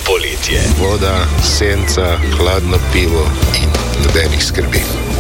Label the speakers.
Speaker 1: poletje.
Speaker 2: Voda, senca, hladno pivo in nobenih skrbi.